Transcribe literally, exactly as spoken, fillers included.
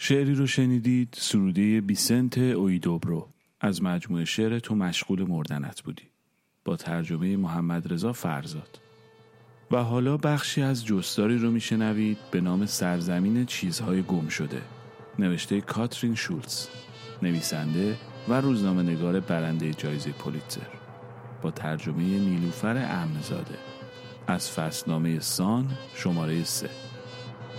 شعری رو شنیدید، سروده بیسنت اویدوبرو از مجموعه شعر تو مشغول مردنت بودی با ترجمه محمد رضا فرزاد. و حالا بخشی از جستاری رو میشنوید به نام سرزمین چیزهای گم شده، نوشته کاترین شولتز، نویسنده و روزنامه نگار برنده جایزه پولیتزر، با ترجمه نیلوفر احمدزاده از فصلنامه سان شماره سه.